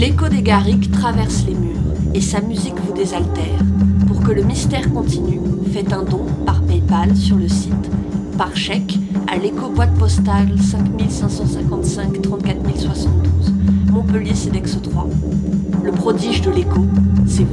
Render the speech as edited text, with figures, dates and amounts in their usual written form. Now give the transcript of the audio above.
L'écho des Garrigues traverse les murs et sa musique vous désaltère. Pour que le mystère continue, faites un don par PayPal sur le site, par chèque à l'écho boîte postale 5555 34 072, Montpellier CEDEX 3. Le prodige de l'écho, c'est vous.